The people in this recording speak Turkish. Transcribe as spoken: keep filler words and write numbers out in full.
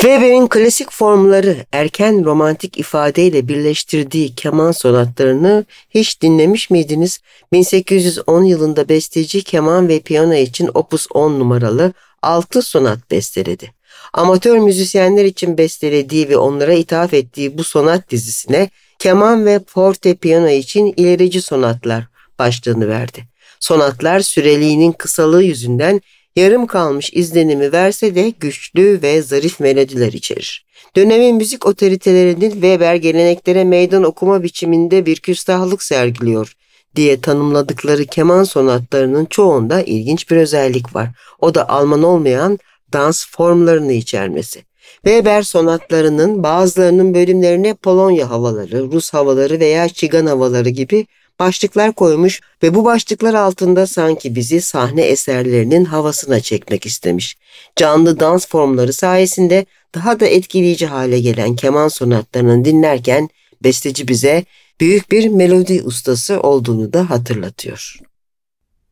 Weber'in klasik formları erken romantik ifadeyle birleştirdiği keman sonatlarını hiç dinlemiş miydiniz? bin sekiz yüz on yılında besteci keman ve piyano için Opus on numaralı altı sonat besteledi. Amatör müzisyenler için bestelediği ve onlara ithaf ettiği bu sonat dizisine keman ve forte piyano için ilerici sonatlar başlığını verdi. Sonatlar süreliğinin kısalığı yüzünden yarım kalmış izlenimi verse de güçlü ve zarif melodiler içerir. Dönemin müzik otoritelerinin Weber geleneklere meydan okuma biçiminde bir küstahlık sergiliyor diye tanımladıkları keman sonatlarının çoğunda ilginç bir özellik var. O da Alman olmayan dans formlarını içermesi. Weber sonatlarının bazılarının bölümlerine Polonya havaları, Rus havaları veya Çigan havaları gibi başlıklar koymuş ve bu başlıklar altında sanki bizi sahne eserlerinin havasına çekmek istemiş. Canlı dans formları sayesinde daha da etkileyici hale gelen keman sonatlarını dinlerken besteci bize büyük bir melodi ustası olduğunu da hatırlatıyor.